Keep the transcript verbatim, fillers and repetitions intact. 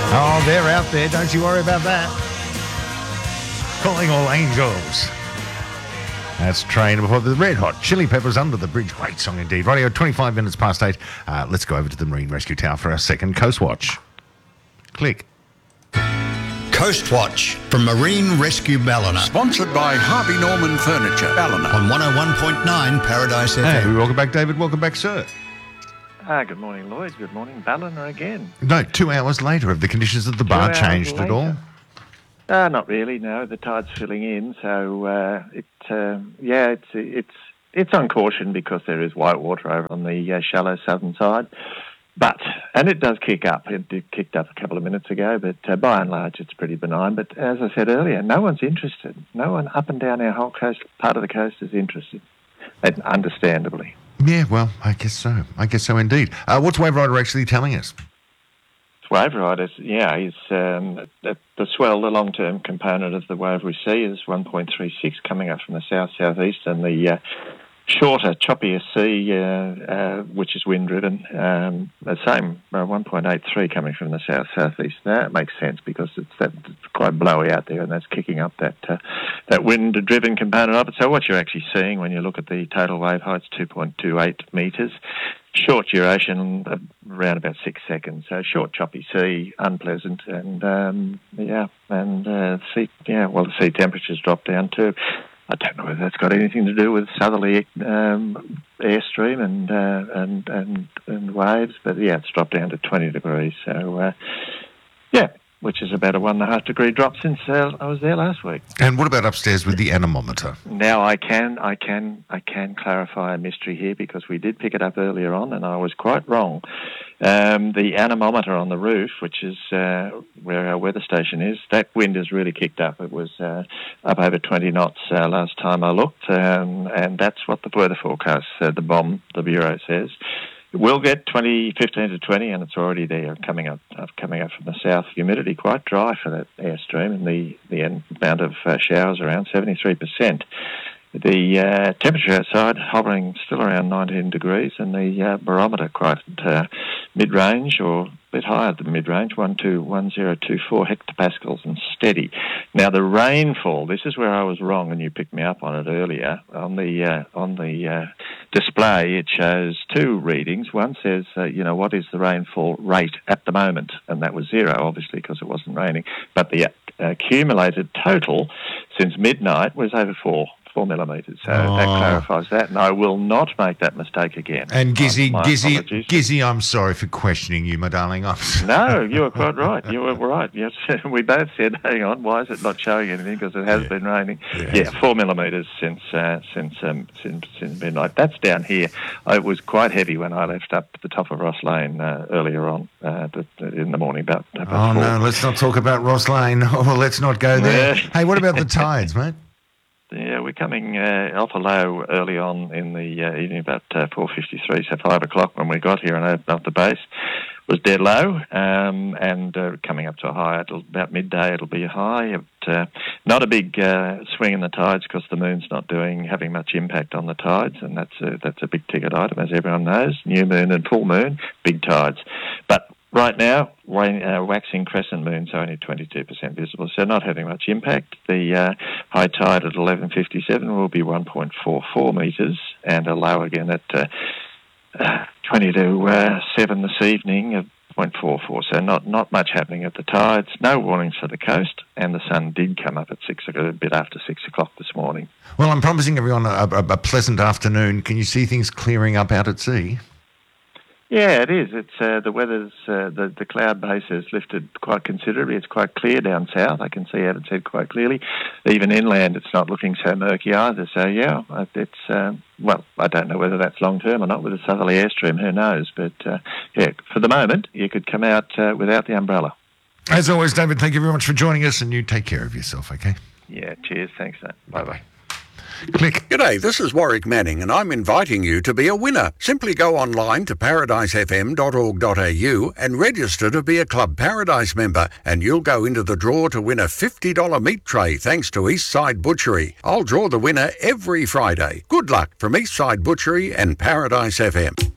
Oh, they're out there. Don't you worry about that. Calling all angels. That's Train before the Red Hot Chili Peppers Under the Bridge. Great song indeed. Radio twenty-five minutes past eight. Uh, let's go over to the Marine Rescue Tower for our second Coast Watch. Click. Coast Watch from Marine Rescue Ballina. Sponsored by Harvey Norman Furniture, Ballina. On one oh one point nine Paradise F M. Hey, welcome back, David. Welcome back, sir. Ah, good morning, Lloyd. Good morning, Ballina again. No, two hours later. Have the conditions of the bar changed at all? Uh, not really, no. The tide's filling in, so uh, it, uh, yeah, it's it's it's on caution because there is white water over on the uh, shallow southern side. But, and it does kick up. It, it kicked up a couple of minutes ago, but uh, by and large it's pretty benign. But as I said earlier, no one's interested. No one up and down our whole coast, part of the coast is interested, and understandably. Yeah, well, I guess so. I guess so indeed. Uh, what's Wave Rider actually telling us? Wave riders, yeah, is um, the, the swell, the long-term component of the wave we see is one point three six coming up from the south-southeast, and the uh, shorter, choppier sea, uh, uh, which is wind-driven, um, the same, uh, one point eight three coming from the south-southeast. That makes sense because it's, that, it's quite blowy out there, and that's kicking up that uh, that wind-driven component of it. So what you're actually seeing when you look at the total wave height is two point two eight metres. Short duration, uh, around about six seconds. So short, choppy sea, unpleasant, and um, yeah, and uh, sea, yeah. Well, the sea temperatures drop down too. I don't know whether that's got anything to do with southerly um, airstream and, uh, and and and waves, but yeah, it's dropped down to twenty degrees. So uh, yeah, which is about a one and a half degree drop since uh, I was there last week. And what about upstairs with the anemometer? Now I can, I can, I can clarify a mystery here because we did pick it up earlier on, and I was quite wrong. Um, the anemometer on the roof, which is uh, where our weather station is, that wind has really kicked up. It was uh, up over twenty knots uh, last time I looked, um, and that's what the weather forecast, uh, the B O M, the Bureau says. We'll get twenty, fifteen to twenty, and it's already there, coming up uh, coming up from the south. Humidity quite dry for that airstream, and the, the amount of uh, showers around seventy-three percent. The uh, temperature outside hovering still around nineteen degrees, and the uh, barometer quite uh, mid-range or a bit higher than mid-range, one two one zero two four hectopascals and steady. Now the rainfall, this is where I was wrong, and you picked me up on it earlier. On the uh, on the uh, display, it shows two readings. One says, uh, you know, what is the rainfall rate at the moment, and that was zero, obviously, because it wasn't raining. But the uh, accumulated total since midnight was over four. Four millimetres, so oh. that clarifies that, and I will not make that mistake again. And Gizzy, my Gizzy, apologies. Gizzy, I'm sorry for questioning you, my darling. I'm No, you were quite right. You were right. Yes, we both said, "Hang on, why is it not showing anything?" Because it has Yeah. been raining. Yeah, Yeah, four millimetres since uh, since um, since since midnight. That's down here. It was quite heavy when I left up at the top of Ross Lane uh, earlier on uh, in the morning. About, about Oh, four. no, let's not talk about Ross Lane. Oh, let's not go there. Yeah. Hey, what about the tides, mate? Yeah, we're coming uh, off a low early on in the uh, evening, about uh, four fifty-three, so five o'clock when we got here and opened up the base. Was dead low, um, and uh, coming up to a high. It'll, about midday it'll be a high. But, uh, not a big uh, swing in the tides because the moon's not doing having much impact on the tides, and that's a, that's a big ticket item, as everyone knows. New moon and full moon, big tides. But right now, rain, uh, waxing crescent moon's only twenty-two percent visible, so not having much impact. The uh, high tide at eleven fifty-seven will be one point four four metres, and a low again at uh, uh, twenty to seven this evening of zero point four four. So not, not much happening at the tides. No warnings for the coast, and the sun did come up at six a bit after six o'clock this morning. Well, I'm promising everyone a, a, a pleasant afternoon. Can you see things clearing up out at sea? Yeah, it is. It's uh, the weather's uh, the the cloud base has lifted quite considerably. It's quite clear down south. I can see out its head quite clearly. Even inland, it's not looking so murky either. So yeah, it's uh, well, I don't know whether that's long term or not with a southerly airstream. Who knows? But uh, yeah, for the moment, you could come out uh, without the umbrella. As always, David, thank you very much for joining us, and you take care of yourself. Okay. Yeah. Cheers. Thanks. Bye bye. Click. G'day, this is Warwick Manning, and I'm inviting you to be a winner. Simply go online to paradise f m dot org dot a u and register to be a Club Paradise member, and you'll go into the draw to win a fifty dollars meat tray thanks to Eastside Butchery. I'll draw the winner every Friday. Good luck from Eastside Butchery and Paradise F M.